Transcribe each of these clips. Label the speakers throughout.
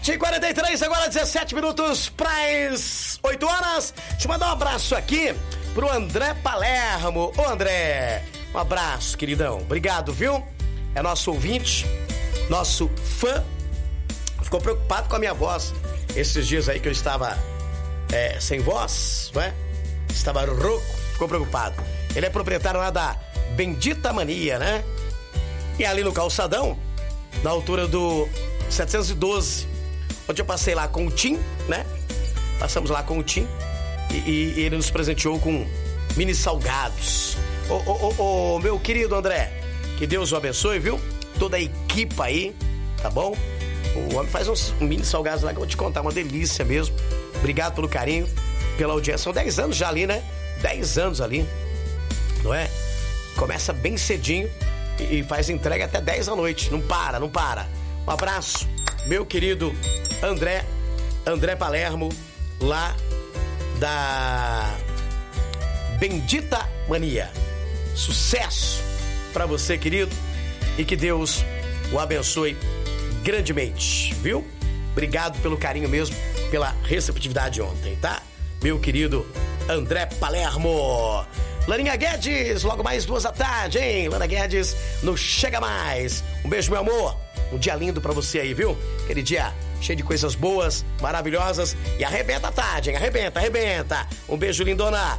Speaker 1: 7h43, agora 17 minutos para as 8 horas. Deixa eu mandar um abraço aqui pro André Palermo. Ô André, um abraço, queridão. Obrigado, viu? É nosso ouvinte, nosso fã. Ficou preocupado com a minha voz esses dias aí que eu estava sem voz, não é? Estava rouco, ficou preocupado. Ele é proprietário lá da Bendita Mania, né? E ali no calçadão, na altura do 712, onde eu passei lá com o Tim, né? Passamos lá com o Tim e ele nos presenteou com mini salgados. Ô, meu querido André, que Deus o abençoe, viu? Toda a equipe aí, tá bom? O homem faz uns mini salgados lá que eu vou te contar, uma delícia mesmo. Obrigado pelo carinho, pela audiência. São 10 anos já ali, né? 10 anos ali, não é? Começa bem cedinho e faz entrega até 10 da noite. Não para. Um abraço, meu querido André Palermo, lá da Bendita Mania. Sucesso pra você, querido, e que Deus o abençoe grandemente, viu? Obrigado pelo carinho mesmo, pela receptividade ontem, tá? Meu querido André Palermo. Laninha Guedes, logo mais 2 da tarde, hein? Lana Guedes no Chega Mais. Um beijo, meu amor. Um dia lindo pra você aí, viu? Aquele dia cheio de coisas boas, maravilhosas. E arrebenta a tarde, hein? Arrebenta. Um beijo, lindona.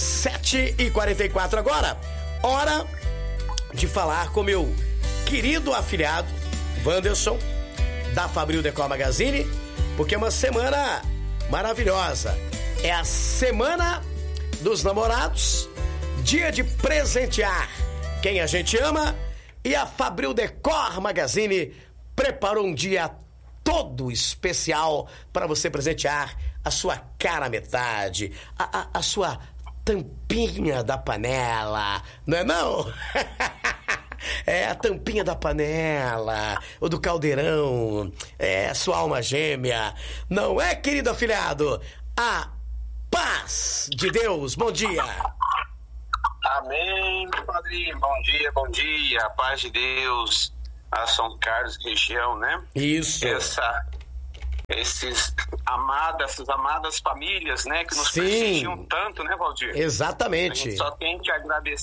Speaker 1: 7h44 agora. Hora de falar com meu querido afilhado, Wanderson, da Fabril Decor Magazine, porque é uma semana maravilhosa. É a Semana dos Namorados, dia de presentear quem a gente ama, e a Fabril Decor Magazine preparou um dia todo especial para você presentear a sua cara metade, a sua tampinha da panela, não é não? É a tampinha da panela, ou do caldeirão, sua alma gêmea, não é, querido afilhado? A paz de Deus, bom dia.
Speaker 2: Amém, padrinho, bom dia, a paz de Deus, a São Carlos região, né?
Speaker 1: Isso.
Speaker 2: Essas amadas famílias, né, que nos prestigiam tanto, né, Valdir?
Speaker 1: Exatamente.
Speaker 2: A gente só tem que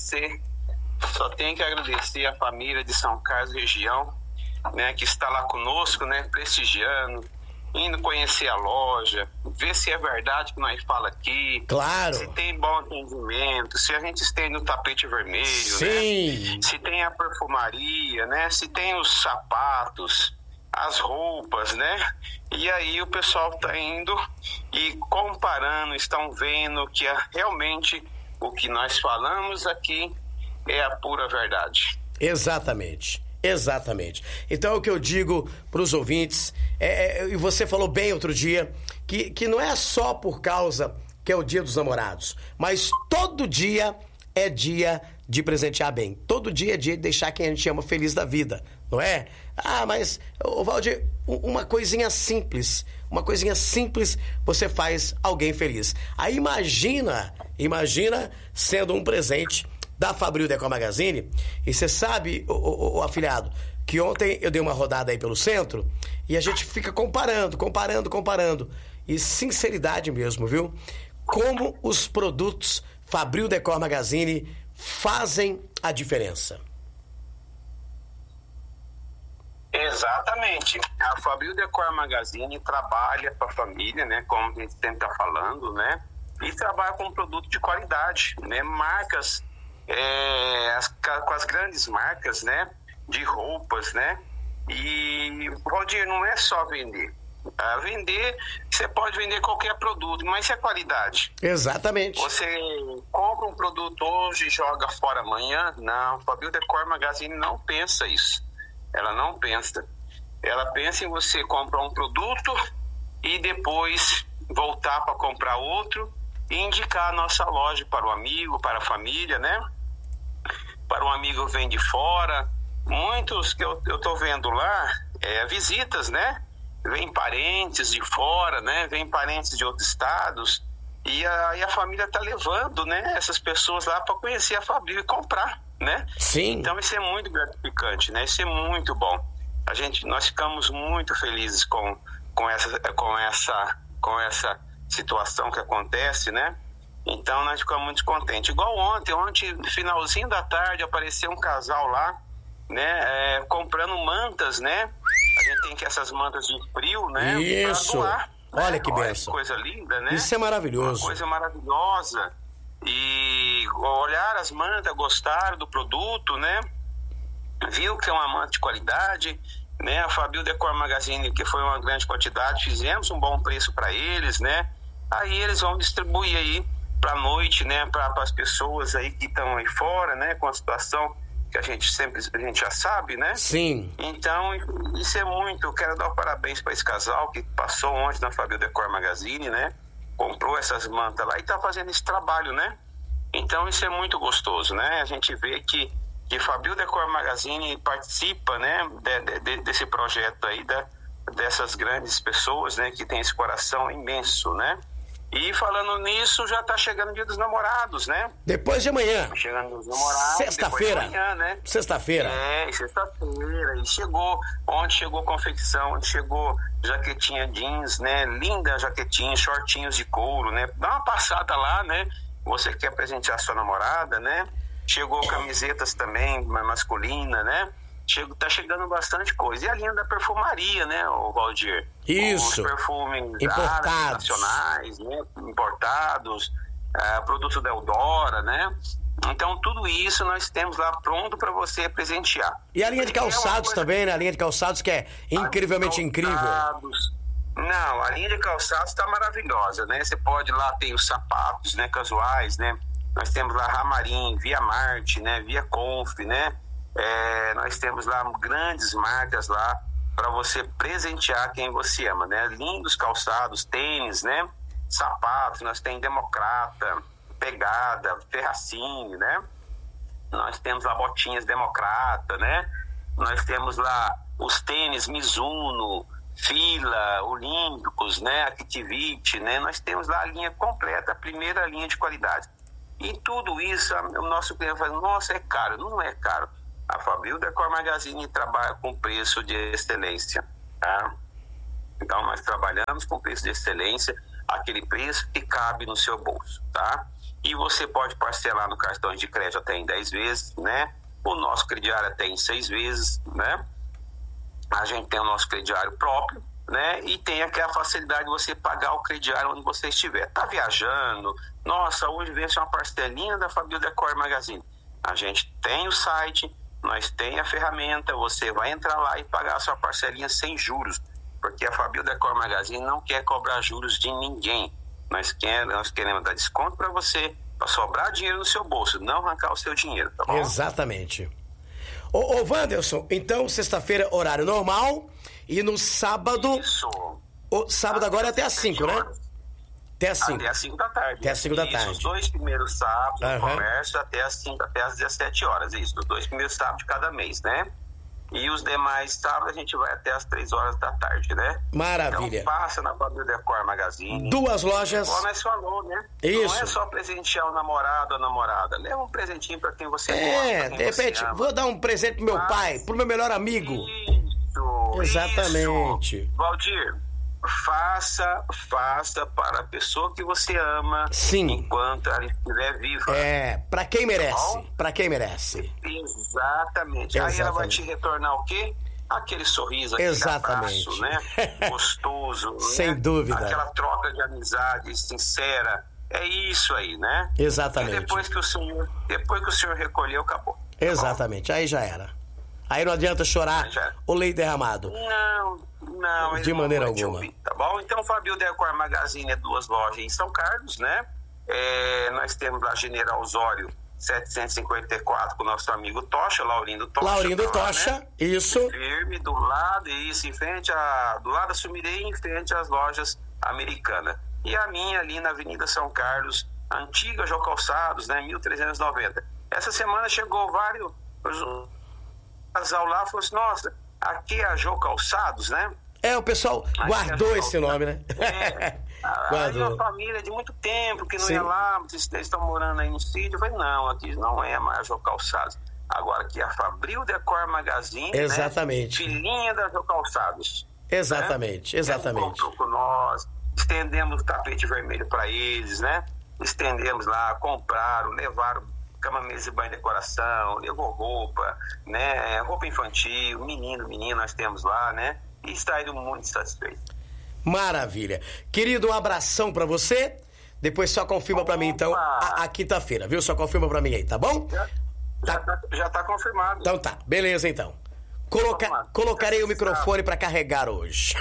Speaker 2: agradecer a família de São Carlos região, né, que está lá conosco, né, prestigiando, indo conhecer a loja, ver se é verdade que nós fala aqui.
Speaker 1: Claro.
Speaker 2: Se tem bom atendimento, se a gente estende o tapete vermelho,
Speaker 1: sim,
Speaker 2: né? Se tem a perfumaria, né? Se tem os sapatos, as roupas, né? E aí o pessoal está indo e comparando, estão vendo que realmente o que nós falamos aqui é a pura verdade.
Speaker 1: Exatamente. Então é o que eu digo para os ouvintes, e você falou bem outro dia, que não é só por causa que é o dia dos namorados, mas todo dia é dia de presentear bem, todo dia é dia de deixar quem a gente ama feliz da vida, não é? Mas, Valdir, uma coisinha simples você faz alguém feliz. Aí imagina sendo um presente da Fabril Decor Magazine. E você sabe, o afilhado, que ontem eu dei uma rodada aí pelo centro e a gente fica comparando. E sinceridade mesmo, viu? Como os produtos Fabril Decor Magazine fazem a diferença.
Speaker 2: Exatamente. A Fabril Decor Magazine trabalha para a família, né? Como a gente sempre está falando, né? E trabalha com um produto de qualidade, né? Marcas... com as grandes marcas, né, de roupas, né, e Valdir, não é só vender. Você pode vender qualquer produto, mas se é qualidade.
Speaker 1: Exatamente.
Speaker 2: Você compra um produto hoje e joga fora amanhã? Não, a Fabril Decor Magazine não pensa isso. Ela não pensa. Ela pensa em você comprar um produto e depois voltar para comprar outro e indicar a nossa loja para o amigo, para a família, né? Para um amigo vem de fora, muitos que eu tô vendo lá, visitas, né? Vem parentes de fora, né? Vem parentes de outros estados, e a família tá levando, né? Essas pessoas lá para conhecer a Fabril e comprar, né?
Speaker 1: Sim.
Speaker 2: Então isso é muito gratificante, né? Isso é muito bom. Nós ficamos muito felizes com com essa situação que acontece, né? Então nós ficamos muito contentes. Igual ontem, no finalzinho da tarde, apareceu um casal lá, né? Comprando mantas, né? A gente tem que essas mantas de frio, né?
Speaker 1: Isso.
Speaker 2: Pra doar,
Speaker 1: olha
Speaker 2: né?
Speaker 1: que benção.
Speaker 2: Coisa linda, né?
Speaker 1: Isso é maravilhoso.
Speaker 2: Uma coisa maravilhosa. E olharam as mantas, gostaram do produto, né? Viu que é uma manta de qualidade, né? A Fabio Decor Magazine, que foi uma grande quantidade, fizemos um bom preço para eles, né? Aí eles vão distribuir aí para noite, né? Para as pessoas aí que estão aí fora, né? Com a situação que a gente já sabe, né?
Speaker 1: Sim.
Speaker 2: Então, isso é muito. Eu quero dar os parabéns para esse casal que passou ontem na Fabio Decor Magazine, né? Comprou essas mantas lá e está fazendo esse trabalho, né? Então, isso é muito gostoso, né? A gente vê que Fabio Decor Magazine participa, né? Desse projeto aí, dessas grandes pessoas, né? Que tem esse coração imenso, né? E falando nisso, já tá chegando o Dia dos Namorados, né?
Speaker 1: Depois de amanhã.
Speaker 2: Chegando os namorados.
Speaker 1: Sexta-feira.
Speaker 2: Depois de amanhã, né?
Speaker 1: Sexta-feira.
Speaker 2: Sexta-feira. E ontem chegou confecção, ontem chegou jaquetinha jeans, né? Linda jaquetinha, shortinhos de couro, né? Dá uma passada lá, né? Você quer presentear sua namorada, né? Chegou camisetas também, masculina, né? Tá chegando bastante coisa. E a linha da perfumaria, né, o Valdir?
Speaker 1: Isso.
Speaker 2: Os perfumes
Speaker 1: importados,
Speaker 2: nacionais, né? Importados, produto da Eudora, né? Então, tudo isso nós temos lá pronto para você presentear.
Speaker 1: E a linha de calçados também, né? A linha de calçados que é incrivelmente incrível.
Speaker 2: Não, a linha de calçados está maravilhosa, né? Você pode lá ter os sapatos, né? Casuais, né? Nós temos lá Ramarim, Via Marte, né? Via Conf, né? Nós temos lá grandes marcas lá para você presentear quem você ama, né? Lindos calçados, tênis, né? Sapatos, nós temos Democrata, Pegada, Ferracini, né? Nós temos lá botinhas Democrata, né? Nós temos lá os tênis Mizuno, Fila, Olímpicos, né? Activite, né? Nós temos lá a linha completa, a primeira linha de qualidade. E tudo isso, o nosso cliente fala, nossa, é caro. Não é caro. A Fabio Decor Magazine trabalha com preço de excelência, tá? Então, nós trabalhamos com preço de excelência, aquele preço que cabe no seu bolso, tá? E você pode parcelar no cartão de crédito até em 10 vezes, né? O nosso crediário até em 6 vezes, né? A gente tem o nosso crediário próprio, né? E tem aquela facilidade de você pagar o crediário onde você estiver. Tá viajando? Nossa, hoje vence uma parcelinha da Fabio Decor Magazine. A gente tem o site, nós tem a ferramenta, você vai entrar lá e pagar a sua parcelinha sem juros, porque a Fabio Decor Magazine não quer cobrar juros de ninguém. Nós queremos dar desconto para você, para sobrar dinheiro no seu bolso, não arrancar o seu dinheiro, tá bom?
Speaker 1: Exatamente. Ô Wanderson, então sexta-feira horário normal e no sábado...
Speaker 2: Isso.
Speaker 1: O sábado agora é até às 5, né? Até às 5.
Speaker 2: Até às 5 da tarde.
Speaker 1: Até às 5 da tarde.
Speaker 2: Os 2 primeiros sábados do comércio até às 5, até às 17 horas. Isso, os 2 primeiros sábados de cada mês, né? E os demais sábados a gente vai até às 3 horas da tarde, né?
Speaker 1: Maravilha.
Speaker 2: Então passa na Fabio Decor Magazine.
Speaker 1: 2 lojas.
Speaker 2: Como nós falou, né?
Speaker 1: Isso.
Speaker 2: Não é só presentear o namorado ou a namorada. Leva um presentinho pra quem você gosta.
Speaker 1: De repente, vou dar um presente pro meu pai, pro meu melhor amigo.
Speaker 2: Isso.
Speaker 1: Exatamente.
Speaker 2: Isso. Valdir, faça para a pessoa que você ama.
Speaker 1: Sim.
Speaker 2: Enquanto ela estiver viva.
Speaker 1: Pra quem merece. Pra quem merece.
Speaker 2: Exatamente. Aí ela vai te retornar o quê? Aquele sorriso, aquele abraço, né? Gostoso.
Speaker 1: Sem dúvida.
Speaker 2: Aquela troca de amizade sincera. É isso aí, né?
Speaker 1: Exatamente.
Speaker 2: E depois que o senhor recolheu, acabou.
Speaker 1: Exatamente. Aí já era. Aí não adianta chorar o leite derramado.
Speaker 2: Não,
Speaker 1: de maneira alguma.
Speaker 2: Ouvir, tá bom? Então, Fabio Decor Magazine é 2 lojas em São Carlos, né? Nós temos lá General Osório 754 com o nosso amigo Tocha, Laurindo Tocha.
Speaker 1: Né? Isso.
Speaker 2: Firme, do lado do lado da Sumirei, em frente às lojas Americanas. E a minha ali na Avenida São Carlos, antiga Jô Calçados, né? 1390. Essa semana chegou vários casal lá, falou assim, nossa, aqui é a Jô Calçados, né?
Speaker 1: O pessoal guardou esse nome, né?
Speaker 2: Aí uma família de muito tempo que não ia lá, vocês estão morando aí no sítio. Eu falei, não, aqui não é mais a Jô Calçados. Agora aqui é a Fabio Decor Magazine,
Speaker 1: exatamente,
Speaker 2: né? Filhinha da Jô Calçados.
Speaker 1: Exatamente,
Speaker 2: né?
Speaker 1: exatamente.
Speaker 2: Comprou com nós, estendemos o tapete vermelho para eles, né? Estendemos lá, compraram, levaram cama, mesa e banho de decoração, levou roupa, né? Roupa infantil, menino, nós temos lá, né? E está indo muito satisfeito.
Speaker 1: Maravilha. Querido, um abração pra você. Depois só confirma pra mim, então, a quinta-feira, viu? Só confirma pra mim aí, tá bom?
Speaker 2: Já tá confirmado.
Speaker 1: Então tá, beleza então. Colocarei o microfone pra carregar hoje.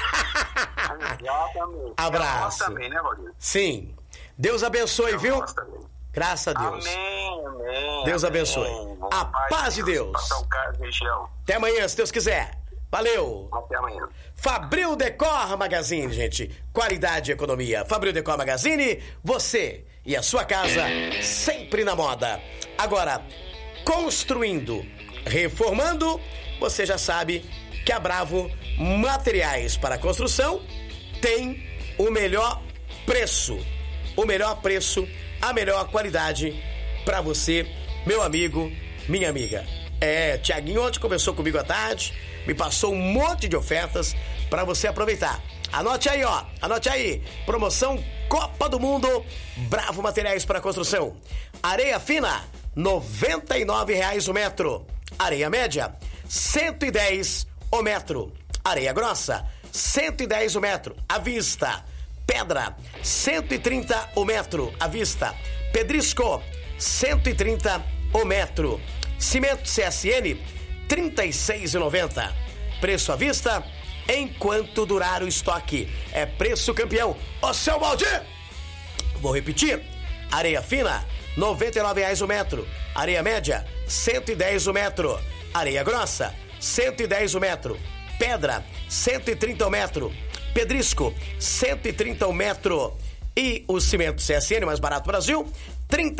Speaker 1: Abraço.
Speaker 2: Também, né, Valdir?
Speaker 1: Sim. Deus abençoe, viu? Graças a Deus.
Speaker 2: Amém.
Speaker 1: Deus abençoe. A paz de Deus. Até amanhã, se Deus quiser. Valeu!
Speaker 2: Até amanhã.
Speaker 1: Fabril Decor Magazine, gente. Qualidade e economia. Fabril Decor Magazine, você e a sua casa sempre na moda. Agora, construindo, reformando, você já sabe que a Bravo Materiais para Construção tem o melhor preço. O melhor preço, a melhor qualidade para você, meu amigo, minha amiga. Tiaguinho ontem conversou comigo à tarde, me passou um monte de ofertas para você aproveitar. Anote aí, ó. Anote aí. Promoção Copa do Mundo, Bravo Materiais para Construção. Areia fina, R$ 99,00 o metro. Areia média, R$ 110 o metro. Areia grossa, R$ 110 o metro. À vista. Pedra, R$ 130 o metro. À vista. Pedrisco, R$ 130 o metro. Cimento CSN, R$ 36,90. Preço à vista, enquanto durar o estoque. É preço campeão. Ô, seu Valdir! Vou repetir. Areia fina, R$ 99,00 o metro. Areia média, R$ 110 o metro. Areia grossa, R$ 110 o metro. Pedra, R$ 130 o metro. Pedrisco, R$ 130 o metro. E o cimento CSN, mais barato do Brasil, R$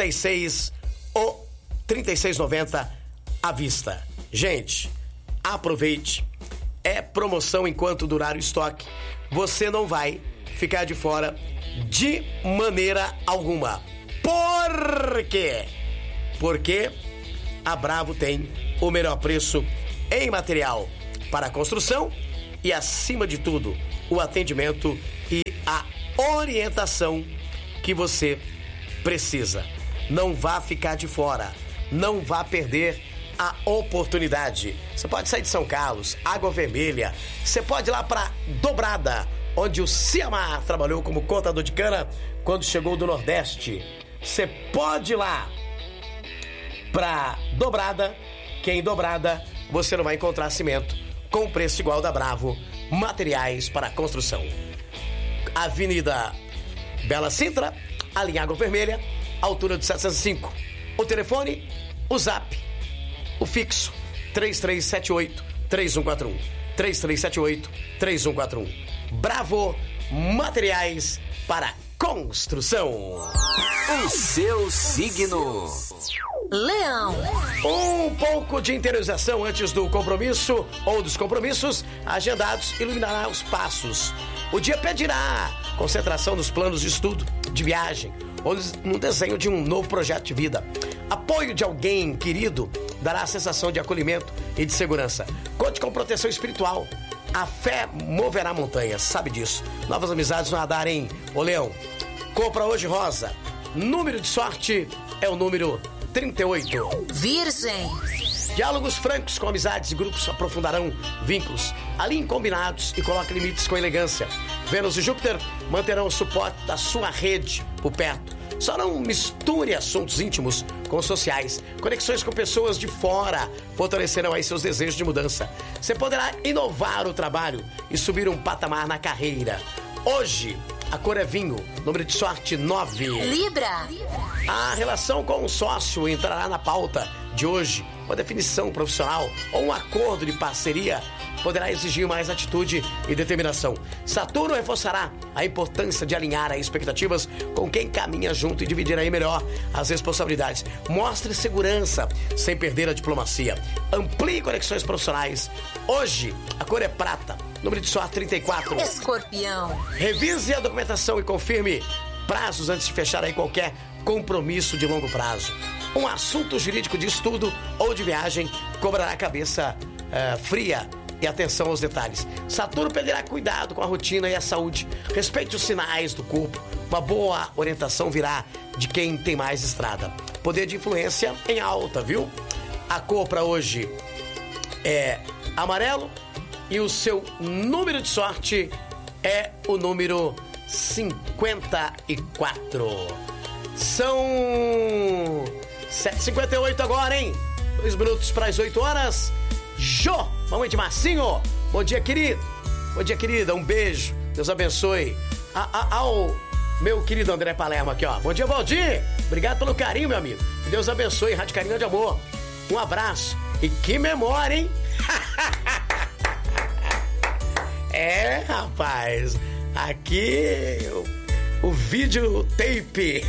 Speaker 1: 36,90 à vista. Gente, aproveite. É promoção enquanto durar o estoque. Você não vai ficar de fora de maneira alguma. Por quê? Porque a Bravo tem o melhor preço em material para construção e, acima de tudo, o atendimento e a orientação que você precisa. Não vá ficar de fora. Não vá perder a oportunidade. Você pode sair de São Carlos, Água Vermelha. Você pode ir lá para Dobrada, onde o Ciamar trabalhou como contador de cana quando chegou do Nordeste. Você pode ir lá para Dobrada, que em Dobrada você não vai encontrar cimento com preço igual da Bravo Materiais para Construção. Avenida Bela Sintra, a linha Água Vermelha, altura de 705. O telefone, o zap, o fixo, 3378-3141. 3378-3141. Bravo Materiais para Construção.
Speaker 3: O seu signo.
Speaker 4: Leão.
Speaker 1: Um pouco de interiorização antes do compromisso ou dos compromissos agendados iluminará os passos. O dia pedirá concentração nos planos de estudo, de viagem ou no desenho de um novo projeto de vida. Apoio de alguém querido dará a sensação de acolhimento e de segurança. Conte com proteção espiritual. A fé moverá montanhas, sabe disso. Novas amizades vão dar, hein, ô Leão? Compra hoje rosa. Número de sorte é o número 38.
Speaker 4: Virgem.
Speaker 1: Diálogos francos com amizades e grupos aprofundarão vínculos. Alinhe combinados e coloque limites com elegância. Vênus e Júpiter manterão o suporte da sua rede por perto. Só não misture assuntos íntimos com sociais. Conexões com pessoas de fora fortalecerão aí seus desejos de mudança. Você poderá inovar o trabalho e subir um patamar na carreira. Hoje, a cor é vinho, número de sorte 9.
Speaker 4: Libra.
Speaker 1: A relação com o sócio entrará na pauta de hoje. Uma definição profissional ou um acordo de parceria poderá exigir mais atitude e determinação. Saturno reforçará a importância de alinhar as expectativas com quem caminha junto e dividir aí melhor as responsabilidades. Mostre segurança sem perder a diplomacia. Amplie conexões profissionais. Hoje, a cor é prata, número de sorte 34.
Speaker 4: Escorpião.
Speaker 1: Revise a documentação e confirme prazos antes de fechar aí qualquer compromisso de longo prazo. Um assunto jurídico de estudo ou de viagem cobrará a cabeça fria E atenção aos detalhes. Saturno pedirá cuidado com a rotina e a saúde. Respeite os sinais do corpo. Uma boa orientação virá de quem tem mais estrada. Poder de influência em alta, viu? A cor para hoje é amarelo e o seu número de sorte é o número 54. São 7h58 agora, hein? 2 minutos para as 8 horas. Jô, mamãe de Marcinho. Bom dia, querido. Bom dia, querida. Um beijo. Deus abençoe. Ao meu querido André Palermo aqui, ó. Bom dia, Valdir. Obrigado pelo carinho, meu amigo. Que Deus abençoe. Rádio Carinho de Amor. Um abraço. E que memória, hein? É, rapaz. Aqui o videotape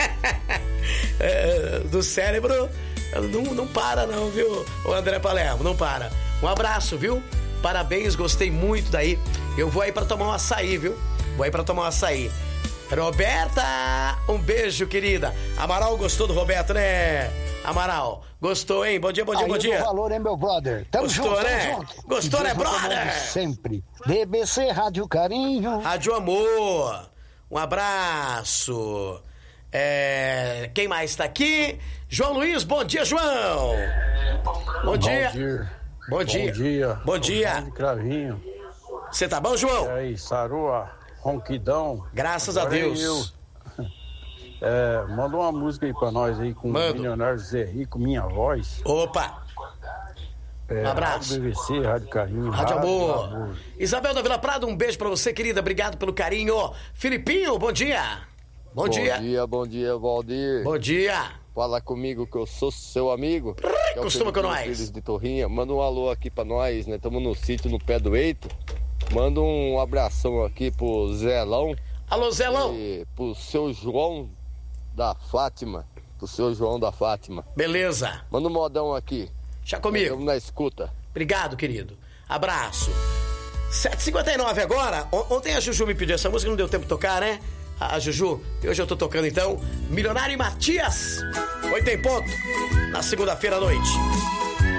Speaker 1: do cérebro não para não, viu, o André Palermo, não para. Um abraço, viu? Parabéns, gostei muito daí. Eu vou aí pra tomar um açaí, viu? Vou aí pra tomar um açaí. Roberta, um beijo, querida. Amaral gostou do Roberto, né? Amaral, gostou, hein? Bom dia, bom dia, bom dia.
Speaker 5: Valor, hein, meu brother? Tamo
Speaker 1: Gostou,
Speaker 5: junto,
Speaker 1: né?
Speaker 5: tamo junto.
Speaker 1: Gostou, né, brother?
Speaker 5: Sempre. DBC, Rádio Carinho.
Speaker 1: Rádio Amor. Um abraço. Quem mais tá aqui? João Luiz, bom dia, João. Bom dia. Bom dia.
Speaker 6: Bom dia.
Speaker 1: Bom dia.
Speaker 6: De Cravinho.
Speaker 1: Você tá bom, João?
Speaker 6: E aí, Sarua, Ronquidão.
Speaker 1: Graças
Speaker 6: Agora
Speaker 1: a Deus.
Speaker 6: Manda uma música aí pra nós aí com o Milionário Zé Rico, Minha Voz.
Speaker 1: Opa. Um abraço.
Speaker 6: Rádio BBC, Rádio Carinho.
Speaker 1: Rádio Amor. Isabel da Vila Prado, um beijo pra você, querida. Obrigado pelo carinho. Filipinho, bom dia. Bom dia.
Speaker 7: Bom dia, Valdir.
Speaker 1: Bom dia.
Speaker 7: Fala comigo que eu sou seu amigo.
Speaker 1: Costuma com nós.
Speaker 7: Filhos de Torrinha. Manda um alô aqui pra nós, né? Estamos no sítio no pé do Eito. Manda um abração aqui pro Zelão.
Speaker 1: Alô, Zelão.
Speaker 7: E pro seu João da Fátima. Pro seu João da Fátima.
Speaker 1: Beleza.
Speaker 7: Manda um modão aqui.
Speaker 1: Já comigo.
Speaker 7: Estamos na escuta.
Speaker 1: Obrigado, querido. Abraço. 7h59 agora. Ontem a Juju me pediu essa música, não deu tempo de tocar, né? A Juju. E hoje eu tô tocando, então, Milionário e Matias. 8 em ponto. Na segunda-feira à noite.